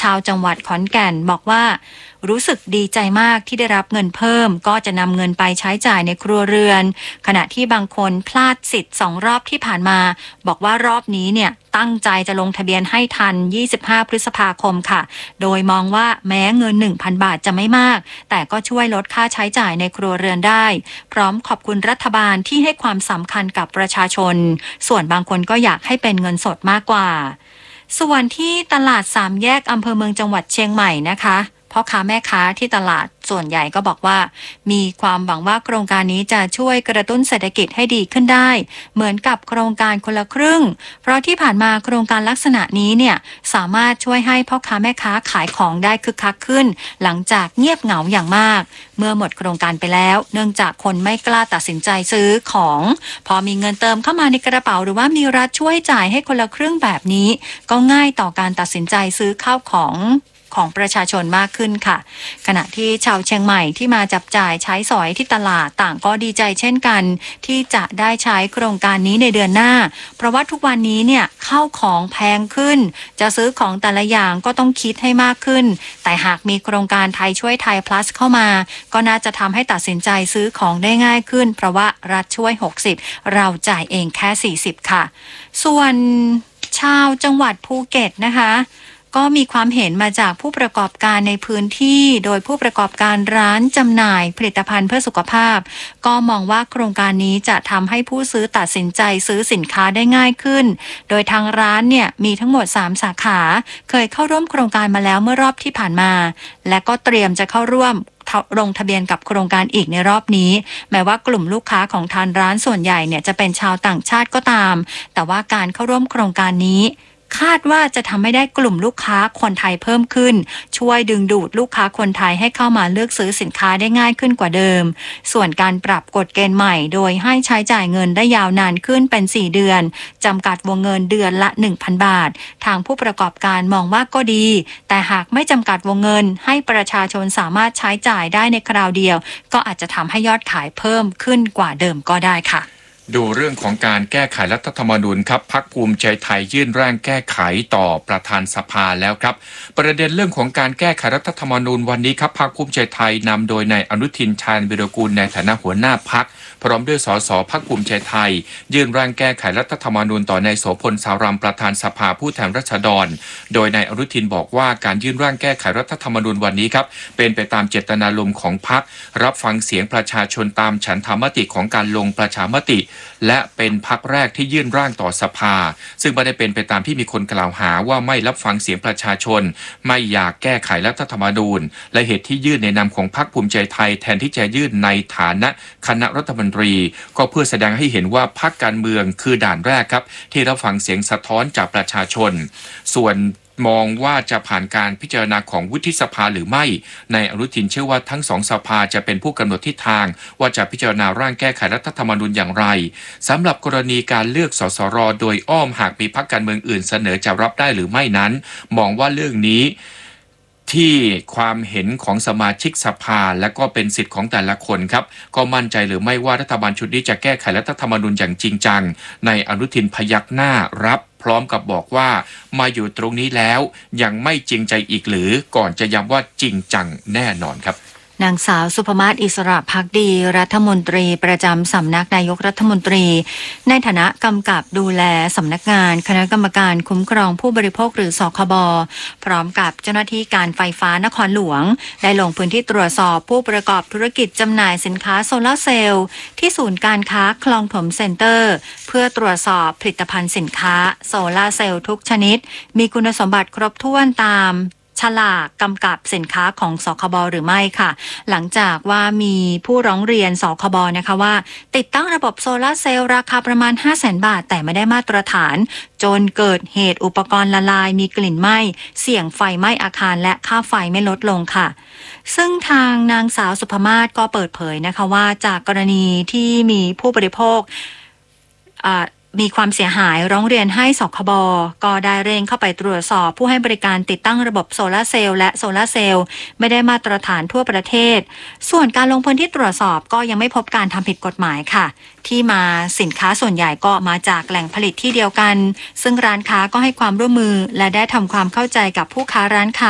ชาวจังหวัดขอนแก่นบอกว่ารู้สึกดีใจมากที่ได้รับเงินเพิ่มก็จะนำเงินไปใช้จ่ายในครัวเรือนขณะที่บางคนพลาดสิทธิ์2 รอบที่ผ่านมาบอกว่ารอบนี้เนี่ยตั้งใจจะลงทะเบียนให้ทัน25 พฤษภาคมค่ะโดยมองว่าแม้เงิน 1,000 บาทจะไม่มากแต่ก็ช่วยลดค่าใช้จ่ายในครัวเรือนได้พร้อมขอบคุณรัฐบาลที่ให้ความสำคัญกับประชาชนส่วนบางคนก็อยากให้เป็นเงินสดมากกว่าส่วนที่ตลาด3 แยกอำเภอเมืองจังหวัดเชียงใหม่นะคะพ่อค้าแม่ค้าที่ตลาดส่วนใหญ่ก็บอกว่ามีความหวังว่าโครงการนี้จะช่วยกระตุ้นเศรษฐกิจให้ดีขึ้นได้เหมือนกับโครงการคนละครึ่งเพราะที่ผ่านมาโครงการลักษณะนี้เนี่ยสามารถช่วยให้พ่อค้าแม่ค้าขายของได้คึกคักขึ้นหลังจากเงียบเหงาอย่างมากเมื่อหมดโครงการไปแล้วเนื่องจากคนไม่กล้าตัดสินใจซื้อของพอมีเงินเติมเข้ามาในกระเป๋าหรือว่ามีรัฐช่วยจ่ายให้คนละครึ่งแบบนี้ก็ง่ายต่อการตัดสินใจซื้อข้าวของประชาชนมากขึ้นค่ะขณะที่ชาวเชียงใหม่ที่มาจับจ่ายใช้สอยที่ตลาดต่างก็ดีใจเช่นกันที่จะได้ใช้โครงการนี้ในเดือนหน้าเพราะว่าทุกวันนี้เนี่ยข้าวของแพงขึ้นจะซื้อของแต่ละอย่างก็ต้องคิดให้มากขึ้นแต่หากมีโครงการไทยช่วยไทย plus เข้ามาก็น่าจะทำให้ตัดสินใจซื้อของได้ง่ายขึ้นเพราะว่ารัฐช่วย60เราจ่ายเองแค่40ค่ะส่วนชาวจังหวัดภูเก็ตนะคะก็มีความเห็นมาจากผู้ประกอบการในพื้นที่โดยผู้ประกอบการร้านจำหน่ายผลิตภัณฑ์เพื่อสุขภาพก็มองว่าโครงการนี้จะทำให้ผู้ซื้อตัดสินใจซื้อสินค้าได้ง่ายขึ้นโดยทางร้านเนี่ยมีทั้งหมด3 สาขาเคยเข้าร่วมโครงการมาแล้วเมื่อรอบที่ผ่านมาและก็เตรียมจะเข้าร่วมลงทะเบียนกับโครงการอีกในรอบนี้แม้ว่ากลุ่มลูกค้าของทางร้านส่วนใหญ่เนี่ยจะเป็นชาวต่างชาติก็ตามแต่ว่าการเข้าร่วมโครงการนี้คาดว่าจะทำให้ได้กลุ่มลูกค้าคนไทยเพิ่มขึ้นช่วยดึงดูดลูกค้าคนไทยให้เข้ามาเลือกซื้อสินค้าได้ง่ายขึ้นกว่าเดิมส่วนการปรับกฎเกณฑ์ใหม่โดยให้ใช้จ่ายเงินได้ยาวนานขึ้นเป็น4 เดือนจำกัดวงเงินเดือนละ 1,000 บาททางผู้ประกอบการมองว่าก็ดีแต่หากไม่จำกัดวงเงินให้ประชาชนสามารถใช้จ่ายได้ในคราวเดียวก็อาจจะทำให้ยอดขายเพิ่มขึ้นกว่าเดิมก็ได้ค่ะดูเรื่องของการแก้ไขรัฐธรรมนูญครับพรรคภูมิใจไทยยื่นร่างแก้ไขต่อประธานสภาแล้วครับประเด็นเรื่องของการแก้ไขรัฐธรรมนูญวันนี้ครับพรรคภูมิใจไทยนำโดยนายอนุทินชาญวิรากูลในฐานะหัวหน้าพรรคพร้อมด้วยสสพรรคภูมิใจไทยยื่นร่างแก้ไขรัฐธรรมนูญต่อนายโสพลสารามประธานสภาผู้แทนราษฎรโดยนายอนุทินบอกว่าการยื่นร่างแก้ไขรัฐธรรมนูญวันนี้ครับเป็นไปตามเจตนารมณ์ของพรรครับฟังเสียงประชาชนตามฉันทามติของการลงประชามติและเป็นพรรคแรกที่ยื่นร่างต่อสภาซึ่งไม่ได้เป็นไปตามที่มีคนกล่าวหาว่าไม่รับฟังเสียงประชาชนไม่อยากแก้ไขรัฐธรรมนูญและเหตุที่ยื่นในนามของพรรคภูมิใจไทยแทนที่จะยื่นในฐานะคณะรัฐมนตรีก็เพื่อแสดงให้เห็นว่าพรรคการเมืองคือด่านแรกครับที่รับฟังเสียงสะท้อนจากประชาชนส่วนมองว่าจะผ่านการพิจารณาของวุฒิสภาหรือไม่ในอนุทินเชื่อว่าทั้งสองสภาจะเป็นผู้กำหนดทิศทางว่าจะพิจารณาร่างแก้ไขรัฐธรรมนูญอย่างไรสำหรับกรณีการเลือกสสรโดยอ้อมหากมีพรรคการเมืองอื่นเสนอจะรับได้หรือไม่นั้นมองว่าเรื่องนี้ที่ความเห็นของสมาชิกสภาและก็เป็นสิทธิ์ของแต่ละคนครับก็มั่นใจหรือไม่ว่ารัฐบาลชุดนี้จะแก้ไขรัฐธรรมนูญอย่างจริงจังในอนุทินพยักหน้ารับพร้อมกับบอกว่ามาอยู่ตรงนี้แล้วยังไม่จริงใจอีกหรือก่อนจะย้ำว่าจริงจังแน่นอนครับนางสาวสุภมาศอิสระภักดีรัฐมนตรีประจำสำนักนายกรัฐมนตรีในฐานะกำกับดูแลสำนักงานคณะกรรมการคุ้มครองผู้บริโภคหรือสคบพร้อมกับเจ้าหน้าที่การไฟฟ้านครหลวงได้ลงพื้นที่ตรวจสอบผู้ประกอบธุรกิจจำหน่ายสินค้าโซลาร์เซลล์ที่ศูนย์การค้าคลองถมเซ็นเตอร์เพื่อตรวจสอบผลิตภัณฑ์สินค้าโซลาร์เซลล์ทุกชนิดมีคุณสมบัติครบถ้วนตามฉลากกำกับสินค้าของสคบหรือไม่ค่ะหลังจากว่ามีผู้ร้องเรียนสคบนะคะว่าติดตั้งระบบโซลาร์เซลล์ราคาประมาณ 500,000 บาทแต่ไม่ได้มาตรฐานจนเกิดเหตุอุปกรณ์ละลายมีกลิ่นไหม้เสี่ยงไฟไหม้อาคารและค่าไฟไม่ลดลงค่ะซึ่งทางนางสาวสุภมาศก็เปิดเผยนะคะว่าจากกรณีที่มีผู้บริโภคมีความเสียหายร้องเรียนให้สคบก็ได้เร่งเข้าไปตรวจสอบผู้ให้บริการติดตั้งระบบโซลาร์เซลล์และโซลาร์เซลล์ไม่ได้มาตรฐานทั่วประเทศส่วนการลงพื้นที่ตรวจสอบก็ยังไม่พบการทำผิดกฎหมายค่ะที่มาสินค้าส่วนใหญ่ก็มาจากแหล่งผลิตที่เดียวกันซึ่งร้านค้าก็ให้ความร่วมมือและได้ทำความเข้าใจกับผู้ค้าร้านค้า